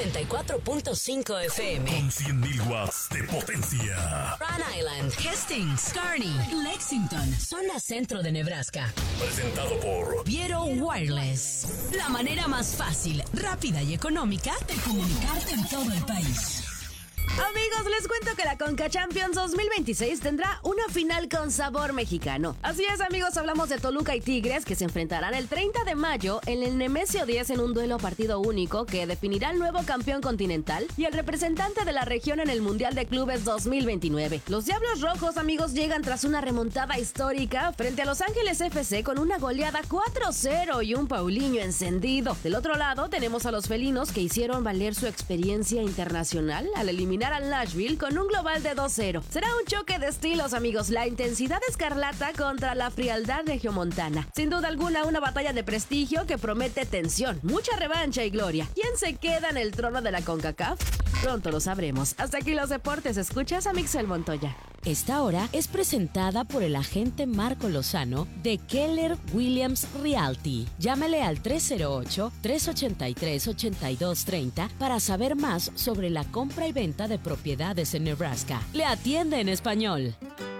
94.5 FM. Con 100.000 watts de potencia. Rhode Island, Hastings, Kearney, Lexington, zona centro de Nebraska. Presentado por Viero Wireless. La manera más fácil, rápida y económica de comunicarte en todo el país. Amigos, les cuento que la Conca Champions 2026 tendrá una final con sabor mexicano. Así es, amigos, hablamos de Toluca y Tigres, que se enfrentarán el 30 de mayo en el Nemesio 10 en un duelo partido único que definirá el nuevo campeón continental y el representante de la región en el Mundial de Clubes 2029. Los Diablos Rojos, amigos, llegan tras una remontada histórica frente a Los Ángeles FC con una goleada 4-0 y un Paulinho encendido. Del otro lado tenemos a los felinos que hicieron valer su experiencia internacional al eliminar al Nashville con un global de 2-0. Será un choque de estilos, amigos, la intensidad escarlata contra la frialdad regiomontana. Sin duda alguna, una batalla de prestigio que promete tensión, mucha revancha y gloria. ¿Quién se queda en el trono de la CONCACAF? Pronto lo sabremos. Hasta aquí los deportes. Escuchas a Mixel Montoya. Esta hora es presentada por el agente Marco Lozano de Keller Williams Realty. Llámale al 308-383-8230 para saber más sobre la compra y venta de propiedades en Nebraska. Le atiende en español.